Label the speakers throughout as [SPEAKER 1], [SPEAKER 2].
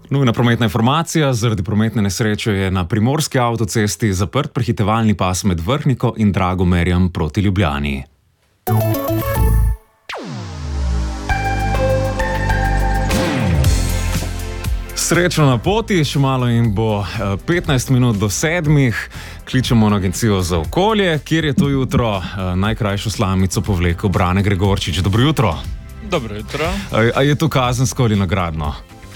[SPEAKER 1] Nujna prometna informacija. Zaradi prometne nesreče je na primorski avtocesti zaprt prehitevalni pas med Vrhniko in Dragomerjem proti Ljubljani. Srečno na poti, še malo in bo 15 minut do 7. Kličemo na Agencijo za okolje, kjer je to jutro najkrajšo slamico povlekel Brane Gregorčič. Dobro jutro.
[SPEAKER 2] Dobro jutro.
[SPEAKER 1] A je to kazensko ali nagradno?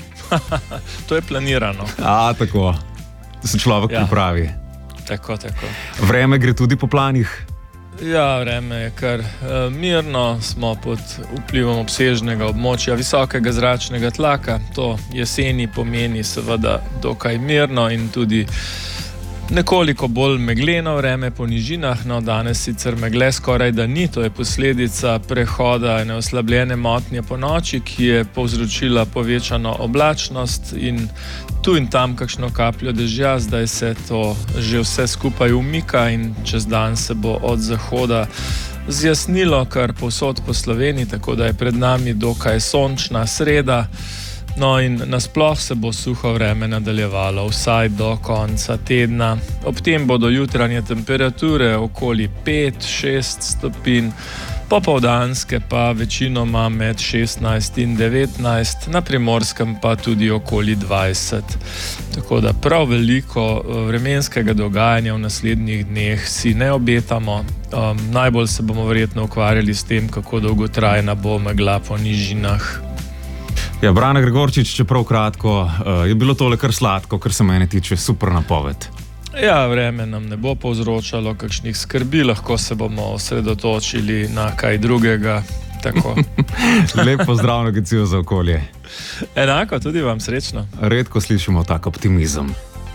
[SPEAKER 2] To je planirano.
[SPEAKER 1] Tako. Da se človek pripravi.
[SPEAKER 2] Tako.
[SPEAKER 1] Vreme gre tudi po planih?
[SPEAKER 2] Ja, vreme je kar mirno, smo pod vplivom obsežnega območja visokega zračnega tlaka. To jeseni pomeni seveda dokaj mirno in tudi nekoliko bolj megleno vreme po nižinah. No, danes sicer megle skoraj da ni, to je posledica prehoda ene oslabljene motnje po noči, ki je povzročila povečano oblačnost in tu in tam kakšno kapljo dežja. Zdaj se to že vse skupaj umika in čez dan se bo od zahoda zjasnilo kar povsod po Sloveniji, tako da je pred nami dokaj sončna sreda. No in nasploh se bo suho vreme nadaljevalo vsaj do konca tedna. Ob tem bodo jutranje temperature okoli 5-6 stopinj, popoldanske pa večinoma med 16 in 19, na Primorskem pa tudi okoli 20. Tako da prav veliko vremenskega dogajanja v naslednjih dneh si ne obetamo. Najbolj se bomo verjetno ukvarjali s tem, kako dolgotrajna bo megla po nižinah.
[SPEAKER 1] Ja, Brane Gregorčič, čeprav kratko, je bilo tole kar sladko, kar se mene tiče, super napoved.
[SPEAKER 2] Ja, vreme nam ne bo povzročalo kakšnih skrbi, lahko se bomo osredotočili na kaj drugega. Tako.
[SPEAKER 1] Lep pozdrav na Agencijo za okolje.
[SPEAKER 2] Enako, tudi vam srečno.
[SPEAKER 1] Redko slišimo tak optimizem.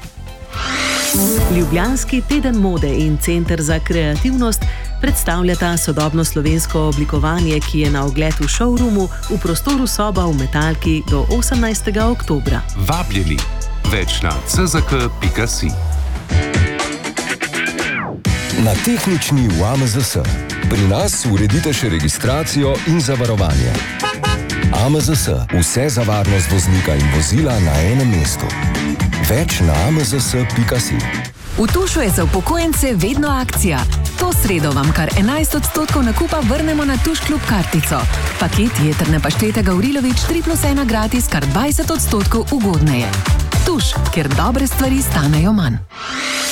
[SPEAKER 3] Ljubljanski teden mode in Center za kreativnost predstavljata sodobno slovensko oblikovanje, ki je na ogled v showroomu v prostoru Soba v Metalki do 18. oktobra.
[SPEAKER 4] Vabljeni! Več na czk.si.
[SPEAKER 5] Na tehnični v AMZS. Pri nas uredite še registracijo in zavarovanje. AMZS. Vse za varnost voznika in vozila na enem mestu. Več na amzs.si.
[SPEAKER 6] V Tušu je za upokojence vedno akcija. To sredo vam kar 11% nakupa vrnemo na Tuš klub kartico. Paket jetrne paštete Gavrilović 3+1 gratis kar 20% ugodneje. Tuš, ker dobre stvari stanejo manj.